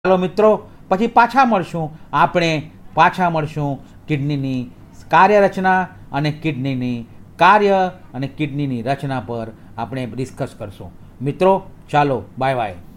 ચાલો મિત્રો, પછી પાછા મળશું. આપણે પાછા મળશું કિડનીની કાર્યરચના અને કિડનીની કાર્ય અને કિડનીની રચના પર આપણે ડિસ્કસ કરશું. મિત્રો ચાલો, બાય બાય.